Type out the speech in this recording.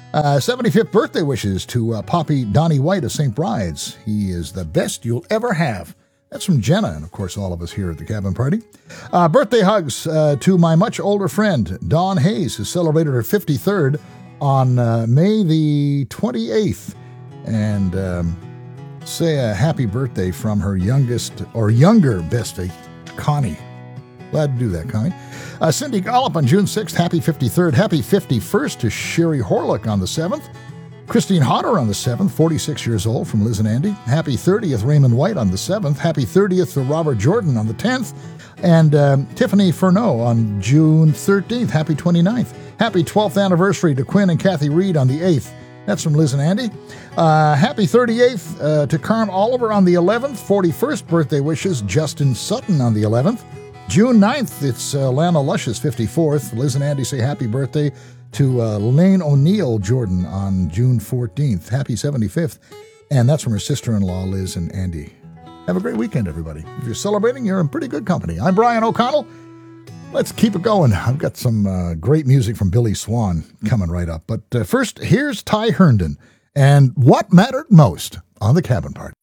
75th birthday wishes to Poppy Donnie White of St. Bride's. He is the best you'll ever have. That's from Jenna, and of course all of us here at the Cabin Party. Birthday hugs to my much older friend, Dawn Hayes, who celebrated her 53rd on May the 28th. And say a happy birthday from her youngest or younger bestie, Connie. Glad to do that, Connie. Cindy Gollop on June 6th, happy 53rd. Happy 51st to Sherry Horlick on the 7th. Christine Hodder on the 7th, 46 years old, from Liz and Andy. Happy 30th, Raymond White on the 7th. Happy 30th to Robert Jordan on the 10th. And Tiffany Furneaux on June 13th. Happy 29th. Happy 12th anniversary to Quinn and Kathy Reed on the 8th. That's from Liz and Andy. Happy 38th to Carm Oliver on the 11th. 41st birthday wishes, Justin Sutton on the 11th. June 9th, it's Lana Lush's 54th. Liz and Andy say happy birthday to Lane O'Neill Jordan on June 14th. Happy 75th. And that's from her sister-in-law, Liz and Andy. Have a great weekend, everybody. If you're celebrating, you're in pretty good company. I'm Brian O'Connell. Let's keep it going. I've got some great music from Billy Swan coming right up. But first, here's Ty Herndon and What Mattered Most on the Cabin Party.